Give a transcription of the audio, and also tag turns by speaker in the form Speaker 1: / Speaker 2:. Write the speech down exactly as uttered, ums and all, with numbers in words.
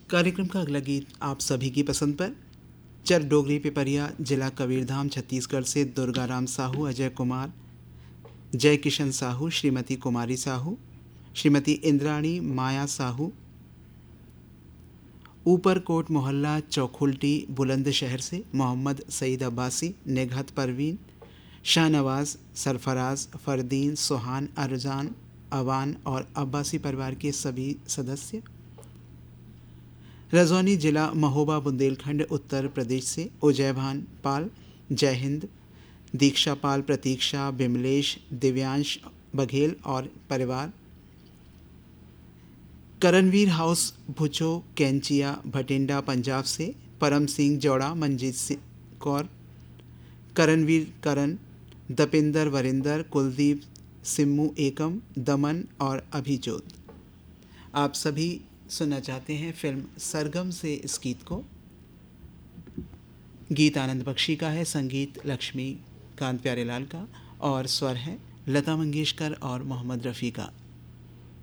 Speaker 1: कार्यक्रम का अगला गीत आप सभी की पसंद पर चर डोगरी पिपरिया, जिला कबीरधाम, छत्तीसगढ़ से दुर्गाराम साहू, अजय कुमार, जय किशन साहू, श्रीमती कुमारी साहू, श्रीमती इंद्राणी माया साहू, ऊपरकोट मोहल्ला चौखुल्टी बुलंदशहर से मोहम्मद सईद अब्बासी, निघत परवीन, शाहनवाज, सरफराज, फरदीन, सुहान, अरजान, अवान और अब्बासी परिवार के सभी सदस्य। रजौनी जिला महोबा बुंदेलखंड उत्तर प्रदेश से उजयभान पाल, जय हिंद, दीक्षा पाल, प्रतीक्षा, बिमलेश, दिव्यांश बघेल और परिवार। करणवीर हाउस भुचो कैंचिया भटिंडा पंजाब से परम सिंह जौड़ा, मंजीत सिंह कौर, करणवीर करण, दपिंदर वरिंदर, कुलदीप, सिम्मू एकम, दमन और अभिजोत। आप सभी सुनना चाहते हैं फिल्म सरगम से इस गीत को। गीत आनंद बख्शी का है, संगीत लक्ष्मी कांत प्यारेलाल का और स्वर है लता मंगेशकर और मोहम्मद रफ़ी का।